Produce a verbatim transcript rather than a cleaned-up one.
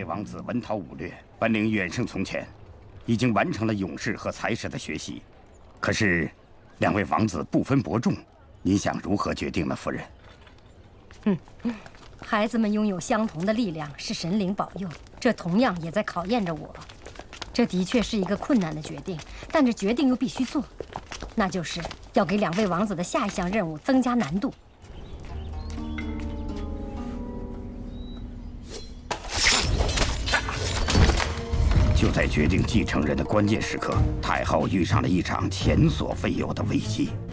王子文韬武略，本领远胜从前，已经完成了勇士和才识的学习。可是，两位王子不分伯仲，您想如何决定呢，夫人？ 嗯，孩子们拥有相同的力量，是神灵保佑，这同样也在考验着我。这的确是一个困难的决定，但这决定又必须做，那就是要给两位王子的下一项任务增加难度。 就在决定继承人的关键时刻，太后遇上了一场前所未有的危机。